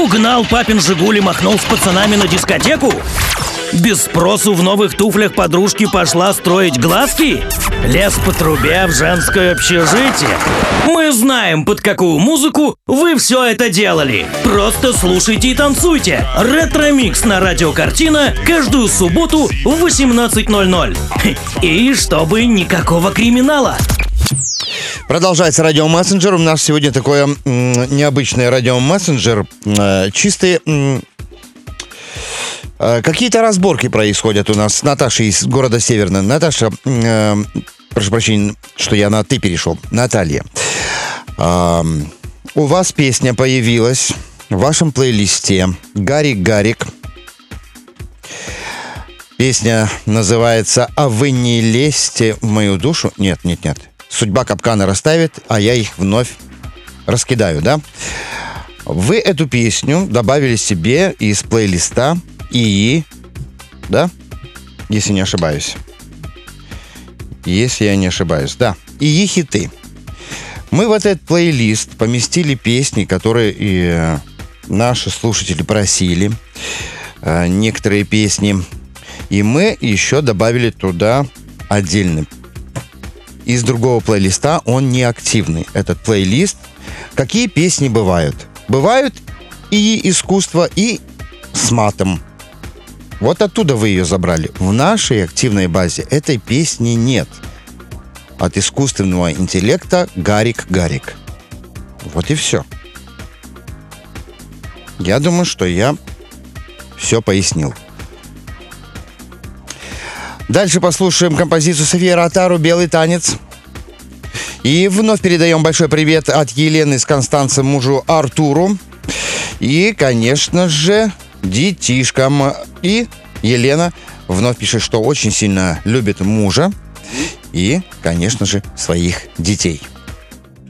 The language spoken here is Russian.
Угнал папин «Жигуль» и махнул с пацанами на дискотеку? Без спросу в новых туфлях подружки пошла строить глазки? Лез по трубе в женское общежитие? Мы знаем, под какую музыку вы все это делали. Просто слушайте и танцуйте. Ретро-микс на радио «Картина» каждую субботу в 18:00. И чтобы никакого криминала. Продолжается радиомессенджер. У нас сегодня такое необычный радиомессенджер. Чистые... Какие-то разборки происходят у нас с Наташей из города Северный. Наташа, прошу прощения, что я на «ты» перешел. Наталья, у вас песня появилась в вашем плейлисте «Гарик-Гарик». Песня называется «А вы не лезьте в мою душу». Нет. Судьба капканы расставит, а я их вновь раскидаю, да? Вы эту песню добавили себе из плейлиста ИИ, да? Если я не ошибаюсь, да. ИИ хиты. Мы в этот плейлист поместили песни, которые и наши слушатели просили. Некоторые песни. И мы еще добавили туда отдельно. Из другого плейлиста, он не активный. Этот плейлист. Какие песни бывают? Бывают и искусство, и с матом. Вот оттуда вы ее забрали. В нашей активной базе этой песни нет. От искусственного интеллекта «Гарик-Гарик». Вот и все. Я думаю, что я все пояснил. Дальше послушаем композицию Софии Ротару «Белый танец». И вновь передаем большой привет от Елены с Констанца мужу Артуру. И, конечно же, детишкам. И Елена вновь пишет, что очень сильно любит мужа. И, конечно же, своих детей.